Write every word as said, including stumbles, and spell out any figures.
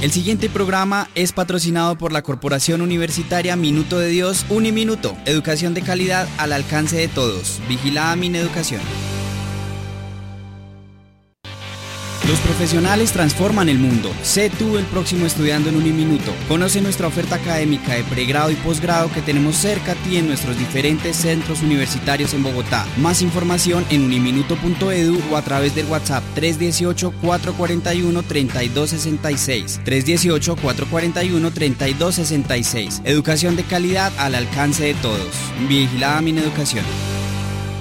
El siguiente programa es patrocinado por la Corporación Universitaria Minuto de Dios Uniminuto. Educación de calidad al alcance de todos. Vigilada Mineducación. Los profesionales transforman el mundo. Sé tú el próximo estudiando en Uniminuto. Conoce nuestra oferta académica de pregrado y posgrado que tenemos cerca a ti en nuestros diferentes centros universitarios en Bogotá. Más información en uniminuto punto edu o a través del WhatsApp tres uno ocho, cuatro cuatro uno, tres dos seis seis. tres uno ocho, cuatro cuatro uno, tres dos seis seis. Educación de calidad al alcance de todos. Vigilada Mineducación.